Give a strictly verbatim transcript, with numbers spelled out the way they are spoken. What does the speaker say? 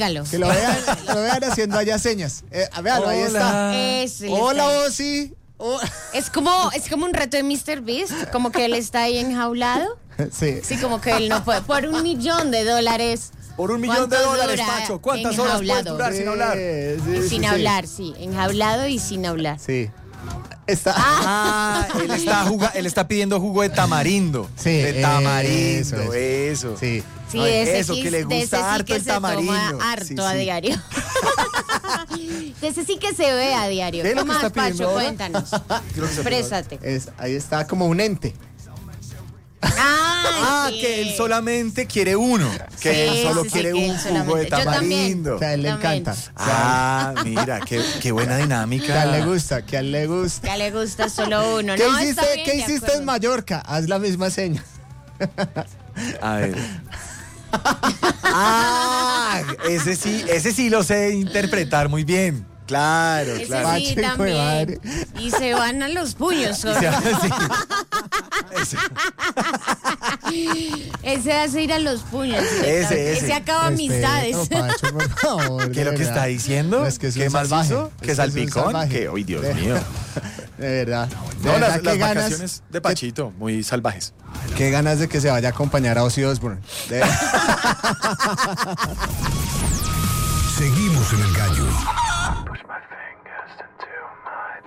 Reproduzcalo. Que lo vean, lo vean haciendo allá señas. Eh, véanlo, ahí está. Ese, él Hola, está ahí. Ozzy. Oh. Es como, es como un reto de míster Beast, como que él está ahí enjaulado. Sí. Sí, como que él no puede. Por un millón de dólares. Por un millón de ¿Cuánto dólares, dura Pacho. ¿Cuántas horas puedes enjaulado? durar sin hablar? Sí, Y sí, sin sí, hablar, sí. Enjaulado y sin hablar. Sí. Está. Ah, él está, juga- él está pidiendo jugo de tamarindo. Sí, de tamarindo, eso, eso. Sí. Sí, Ay, de ese eso, sí, que le de ese gusta sí harto que el se tamarindo. toma harto Sí, a sí. diario. De ese sí que se ve a diario. ¿Qué es lo ¿Qué que más, está pidiendo Pacho? ahora? Cuéntanos. Creo que se Exprésate. Es, ahí está como un ente. Ah, sí. que él solamente quiere uno. Que Sí, él solo sí, sí, quiere que él un jugo solamente. de Yo también. tamarindo. Que a él le También. encanta. Ah, mira, qué, qué buena dinámica. Que a él le gusta, que a él le gusta. Ya le gusta solo uno. ¿Qué no, está hiciste, bien, ¿qué de hiciste acuerdo. en Mallorca? Haz la misma seña. A ver. Ah, ese sí, ese sí lo sé interpretar muy bien. Claro, Ese claro. sí, Pacho, hijo de también. madre. Y se van a los puños. solo. Sí, sí. Ese. Ese hace ir a los puños. Ese, ese. acaba amistades. Respeto, Pacho, por favor, ¿Qué es lo de que está verdad. diciendo? No, es que es ¿Qué un más salvaje. hizo? Es ¿Qué que es un salpicón? salvaje. ¿Qué? ¡Ay, Dios De- mío! De verdad. De No, verdad, las, qué las ganas- vacaciones de Pachito, muy salvajes. Qué ganas de que se vaya a acompañar a Ozzy Osbourne. De- Seguimos en el gallo.